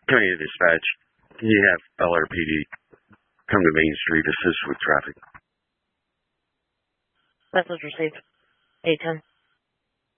County Dispatch, can you have LRPD come to Main Street, assist with traffic? Message received. A10.